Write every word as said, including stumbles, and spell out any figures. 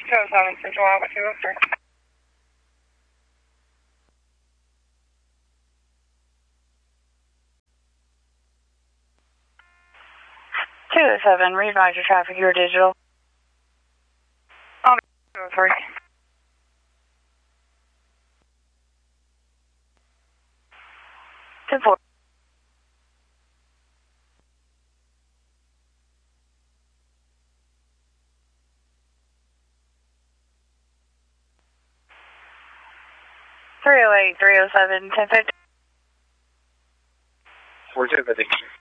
two oh seven, Central Iowa, two oh three. two oh seven, re-advise your traffic, your digital. I'll be two oh three. ten four. three oh eight, three oh seven, ten fifty. four two fifty.